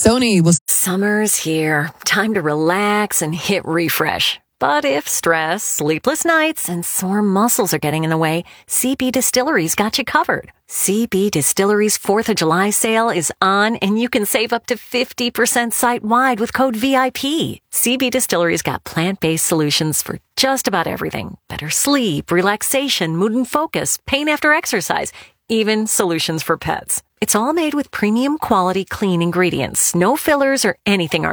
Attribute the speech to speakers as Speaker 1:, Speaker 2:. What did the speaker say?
Speaker 1: Sony will...
Speaker 2: Summer's here. Time to relax and hit refresh. But if stress, sleepless nights, and sore muscles are getting in the way, CB Distillery's got you covered. CB Distillery's 4th of July sale is on, and you can save up to 50% site-wide with code VIP. CB Distillery's got plant-based solutions for just about everything. Better sleep, relaxation, mood and focus, pain after exercise, even solutions for pets. It's all made with premium quality clean ingredients. No fillers or anything